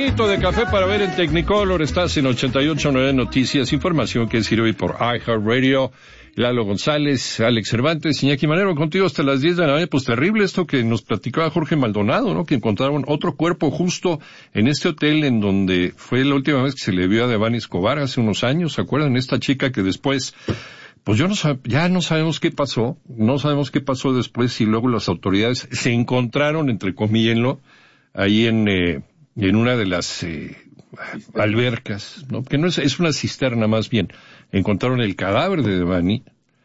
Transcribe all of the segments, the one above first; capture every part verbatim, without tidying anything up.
Traguito de café para ver en Technicolor. Estás en ochenta y ocho punto nueve Noticias, información que sirve hoy por iHeartRadio. Lalo González, Alex Cervantes, Iñaki Manero, contigo hasta las diez de la mañana. Pues terrible esto que nos platicaba Jorge Maldonado, ¿no? Que encontraron otro cuerpo justo en este hotel en donde fue la última vez que se le vio a Devani Escobar hace unos años. ¿Se acuerdan? Esta chica que después, pues yo no sab- ya no sabemos qué pasó, no sabemos qué pasó después y luego las autoridades se encontraron, entre comillas, ahí en, eh, en una de las, eh, albercas, ¿no? Que no es, es una cisterna más bien. Encontraron el cadáver de Devani,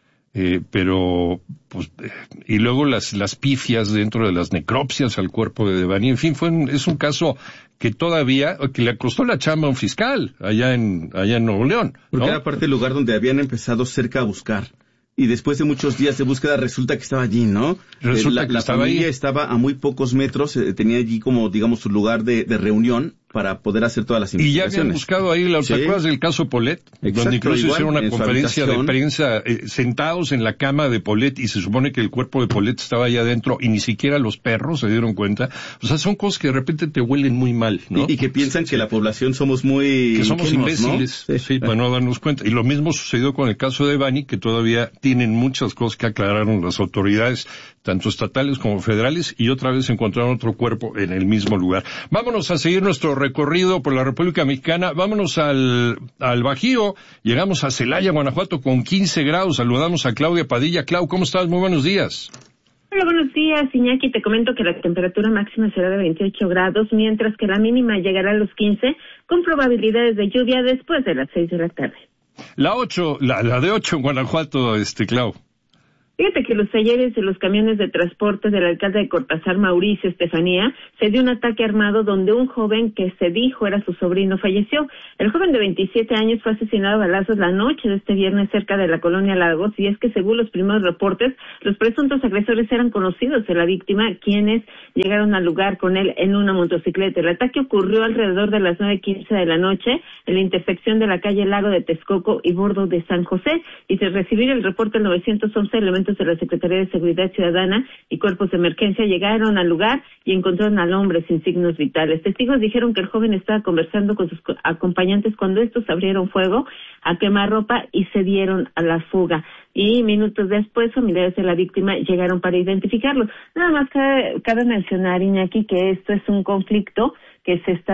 eh, pero, pues, eh, y luego las, las pifias dentro de las necropsias al cuerpo de Devani. En fin, fue un, es un caso que todavía, que le costó la chamba a un fiscal allá en, allá en Nuevo León, ¿no? Porque era parte del lugar donde habían empezado cerca a buscar. Y después de muchos días de búsqueda resulta que estaba allí, ¿no? Resulta la, que la estaba familia ahí. estaba a muy pocos metros, eh, tenía allí como, digamos, su lugar de, de reunión para poder hacer todas las Y ya investigaciones. habían buscado ahí, ¿te Sí. acuerdas del caso Polet? Exacto, Donde incluso igual, hicieron una en su conferencia de habitación. prensa eh, sentados en la cama de Polet y se supone que el cuerpo de Polet estaba allá adentro y ni siquiera los perros se dieron cuenta. O sea, son cosas que de repente te huelen muy mal, ¿no? Y, y que piensan que la población somos muy... Que somos ingenuos, imbéciles, ¿no? sí, sí, para no darnos cuenta. Y lo mismo sucedió con el caso de Devani, que todavía tienen muchas cosas que aclararon las autoridades, tanto estatales como federales, y otra vez encontraron otro cuerpo en el mismo lugar. Vámonos a seguir nuestro recorrido por la República Mexicana. Vámonos al, al Bajío. Llegamos a Celaya, Guanajuato, con quince grados. Saludamos a Claudia Padilla. Clau, ¿cómo estás? Muy buenos días. Hola, buenos días, Iñaki. Te comento que la temperatura máxima será de veintiocho grados, mientras que la mínima llegará a los quince, con probabilidades de lluvia después de las seis de la tarde. La ocho, la, la de ocho en Guanajuato, este, Clau. Fíjate que los talleres de los camiones de transporte del alcalde de Cortázar, Mauricio Estefanía, se dio un ataque armado donde un joven que se dijo era su sobrino falleció. El joven de veintisiete años fue asesinado a balazos la noche de este viernes cerca de la colonia Lagos, y es que según los primeros reportes, los presuntos agresores eran conocidos de la víctima, quienes llegaron al lugar con él en una motocicleta. El ataque ocurrió alrededor de las nueve quince de la noche en la intersección de la calle Lago de Texcoco y Bordo de San José, y tras recibir el reporte nueve once, elementos de la Secretaría de Seguridad Ciudadana y cuerpos de emergencia llegaron al lugar y encontraron al hombre sin signos vitales. Testigos dijeron que el joven estaba conversando con sus acompañantes cuando estos abrieron fuego a quemarropa y se dieron a la fuga. Y minutos después, familiares de la víctima llegaron para identificarlo. Nada más cabe, cabe mencionar, Iñaki, que esto es un conflicto que se está